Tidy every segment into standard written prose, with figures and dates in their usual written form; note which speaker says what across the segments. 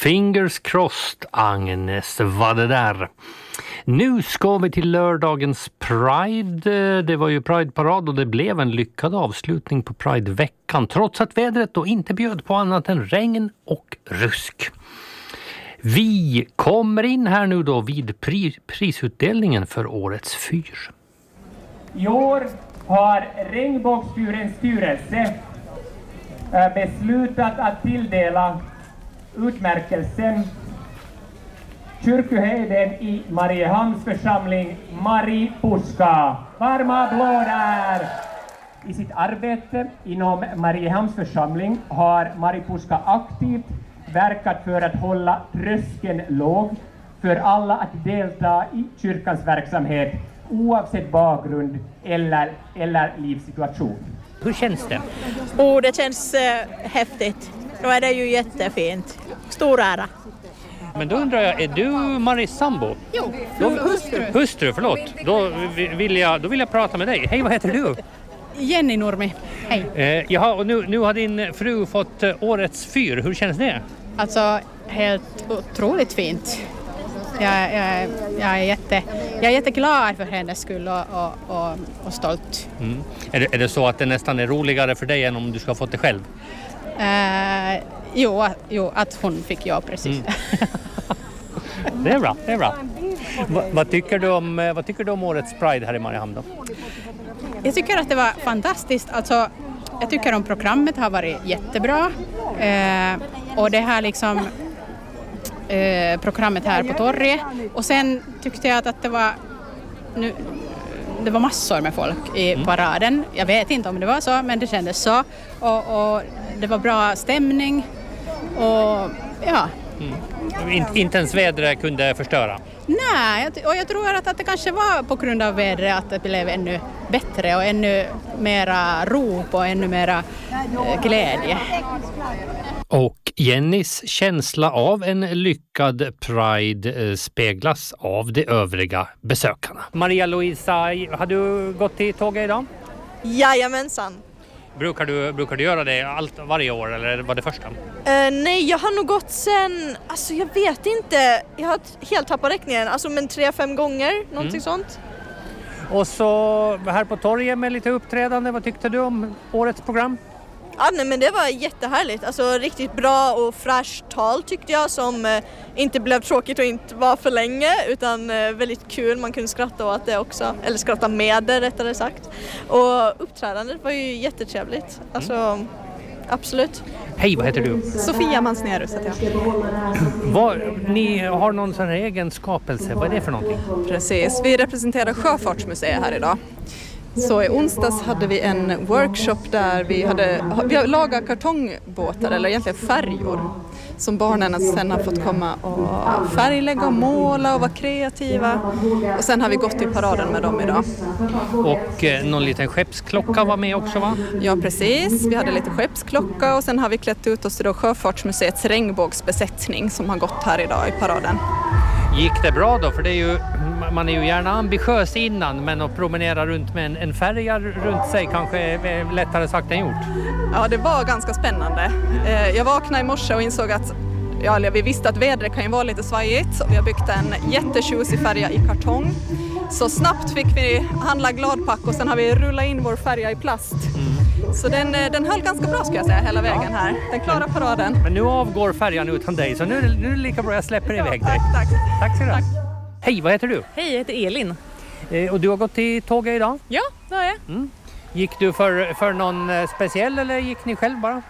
Speaker 1: Fingers crossed, Agnes, vad det där. Nu ska vi till lördagens Pride. Det var ju Pride-parad och det blev en lyckad avslutning på Pride-veckan. Trots att vädret då inte bjöd på annat än regn och rusk. Vi kommer in här nu då vid prisutdelningen för årets fyr.
Speaker 2: I år har Regnbågsfyrens styrelse beslutat att tilldela utmärkelsen Kyrkoherden i Mariehamns församling Mari Puska. Varma applåder! I sitt arbete inom Mariehamns församling har Mari Puska aktivt verkat för att hålla tröskeln låg för alla att delta i kyrkans verksamhet oavsett bakgrund eller livssituation.
Speaker 1: Hur känns det?
Speaker 3: Det känns häftigt. Då är det ju jättefint. Stor ära.
Speaker 1: Men då undrar jag, är du Maris sambo?
Speaker 3: Jo,
Speaker 1: Hustru, förlåt. Då vill jag prata med dig. Hej, vad heter du?
Speaker 3: Jenny Nurmi. Hej.
Speaker 1: Jaha, och nu har din fru fått årets fyr. Hur känns det?
Speaker 3: Alltså, helt otroligt fint. Jag är jätteglad för hennes skull och stolt.
Speaker 1: Mm. Är det så att det nästan är roligare för dig än om du ska ha fått det själv?
Speaker 3: Jo, att hon fick jag precis.
Speaker 1: Det är bra. Vad tycker du om årets Pride här i Mariehamn då?
Speaker 3: Jag tycker att det var fantastiskt. Alltså, jag tycker om programmet har varit jättebra. Och det här liksom programmet här på torget. Och sen tyckte jag att det var massor med folk i paraden. Jag vet inte om det var så, men det kändes så. Och det var bra stämning. Och ja.
Speaker 1: Inte ens vädret kunde förstöra?
Speaker 3: Nej, och jag tror att det kanske var på grund av vädret att det blev ännu bättre och ännu mera rop och ännu mera glädje.
Speaker 1: Och Jennys känsla av en lyckad Pride speglas av de övriga besökarna. Maria-Louisa, har du gått till tåget idag?
Speaker 4: Jajamensan.
Speaker 1: Brukar du göra det varje år eller var det första?
Speaker 4: Nej, jag har nog gått sen, alltså jag vet inte, jag har helt tappat räkningen, alltså men 3-5 gånger, någonting sånt.
Speaker 1: Och så här på torget med lite uppträdande, vad tyckte du om årets program?
Speaker 4: Ja, nej, men det var jättehärligt, alltså riktigt bra och fräscht tal tyckte jag som inte blev tråkigt och inte var för länge utan väldigt kul, man kunde skratta åt det också, eller skratta med det rättare sagt. Och uppträdandet var ju jättetrevligt, alltså absolut.
Speaker 1: Hej, vad heter du?
Speaker 5: Sofia Mansnerus heter jag.
Speaker 1: Ni har någon sån här egen skapelse, vad är det för någonting?
Speaker 5: Precis, vi representerar Sjöfartsmuseet här idag. Så i onsdags hade vi en workshop där vi lagat kartongbåtar eller egentligen färjor som barnen sen har fått komma och färglägga och måla och vara kreativa. Och sen har vi gått i paraden med dem idag.
Speaker 1: Och någon liten skeppsklocka var med också, va?
Speaker 5: Ja, precis. Vi hade lite skeppsklocka och sen har vi klätt ut oss till Sjöfartsmuseets regnbågsbesättning som har gått här idag i paraden.
Speaker 1: Gick det bra då? För det är ju, man är ju gärna ambitiös innan, men att promenera runt med en färja runt sig kanske är lättare sagt än gjort.
Speaker 5: Ja, det var ganska spännande. Jag vaknade i morse och insåg att vi visste att vädret kan ju vara lite svajigt. Vi har byggt en jättetjusig färja i kartong. Så snabbt fick vi handla gladpack och sen har vi rullat in vår färja i plast. Så den höll ganska bra ska jag säga hela vägen här. Den klarar paraden.
Speaker 1: Men nu avgår färjan utan dig så nu är det lika bra jag släpper iväg dig. Tack så mycket. Hej, vad heter du?
Speaker 6: Hej, jag heter Elin.
Speaker 1: Och du har gått till tåget idag?
Speaker 6: Ja, det har jag.
Speaker 1: Gick du för någon speciell eller gick ni själv bara?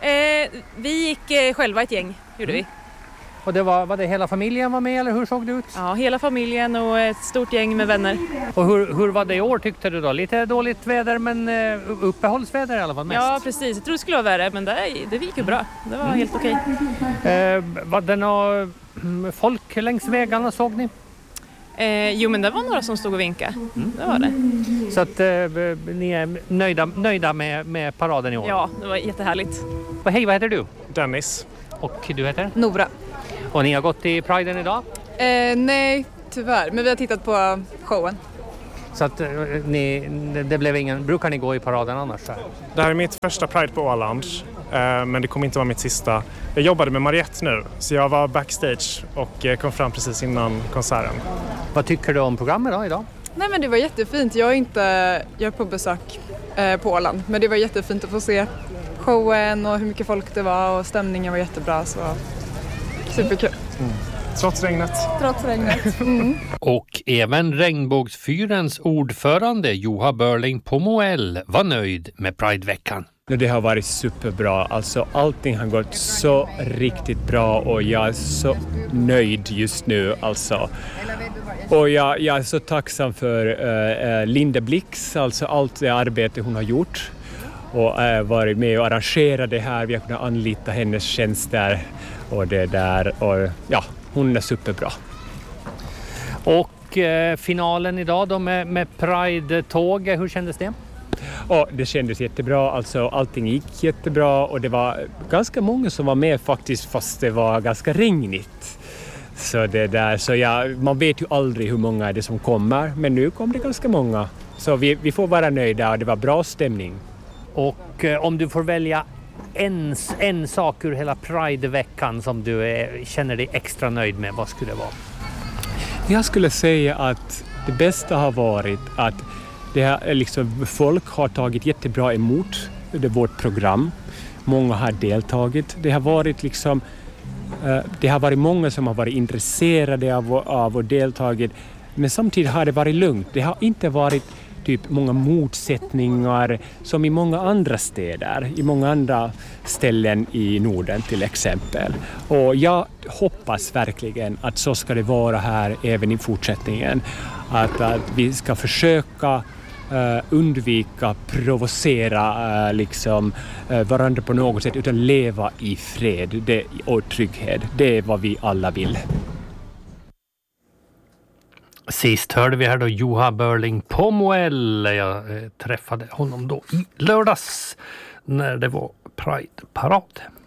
Speaker 6: Vi gick själva ett gäng, gjorde vi.
Speaker 1: Och det var det hela familjen var med eller hur såg det ut?
Speaker 6: Ja, hela familjen och ett stort gäng med vänner.
Speaker 1: Och hur var det i år tyckte du då? Lite dåligt väder men uppehållsväder i alla fall mest.
Speaker 6: Ja, precis. Jag tror det skulle vara värre men det gick ju bra. Det var helt okej.
Speaker 1: Var det några folk längs vägarna såg ni?
Speaker 6: Jo, men det var några som stod och vinkade. Det var det.
Speaker 1: Så att ni är nöjda med paraden i år?
Speaker 6: Ja, det var jättehärligt.
Speaker 1: Och hej, vad heter du?
Speaker 7: Dennis.
Speaker 1: Och du heter?
Speaker 5: Nora.
Speaker 1: Och ni har gått i Priden idag?
Speaker 5: Nej, tyvärr. Men vi har tittat på showen.
Speaker 1: Så att det blev ingen... Brukar ni gå i paraden annars? Här?
Speaker 7: Det här är mitt första Pride på Åland, men det kommer inte vara mitt sista. Jag jobbade med Mariette nu, så jag var backstage och kom fram precis innan konserten.
Speaker 1: Vad tycker du om programmet då idag?
Speaker 8: Nej, men det var jättefint. Jag är på besök på Åland, men det var jättefint att få se showen och hur mycket folk det var och stämningen var jättebra, så superkul.
Speaker 7: Trots regnet.
Speaker 1: Och även Regnbågsfyrens ordförande Joha Börling Pomoel var nöjd med Prideveckan.
Speaker 9: Det har varit superbra. Alltså allting har gått så riktigt bra och jag är så nöjd just nu. Alltså. Och jag är så tacksam för Linda Blix, alltså allt det arbete hon har gjort och varit med och arrangerat det här. Vi har kunnat anlita hennes tjänster och det där. Och ja, hon är superbra.
Speaker 1: Och finalen idag då med Pride-tåg, hur kändes det?
Speaker 9: Ja, det kändes jättebra. Alltså allting gick jättebra och det var ganska många som var med faktiskt, fast det var ganska regnigt. Så det där, så man vet ju aldrig hur många är det som kommer, men nu kom det ganska många. Så vi får vara nöjda och det var bra stämning.
Speaker 1: Och om du får välja en sak ur hela Pride-veckan som du känner dig extra nöjd med, vad skulle det vara?
Speaker 9: Jag skulle säga att det bästa har varit att folk har tagit jättebra emot vårt program. Många har deltagit. Det har varit många som har varit intresserade av och deltagit. Men samtidigt har det varit lugnt. Det har inte varit många motsättningar som i många andra städer, i många andra ställen i Norden till exempel. Och jag hoppas verkligen att så ska det vara här även i fortsättningen. Att vi ska försöka undvika provocera varandra på något sätt, utan leva i fred och trygghet. Det är vad vi alla vill.
Speaker 1: Sist hörde vi här då Joha Börling Pomoel. Jag träffade honom då i lördags när det var Pride-parad.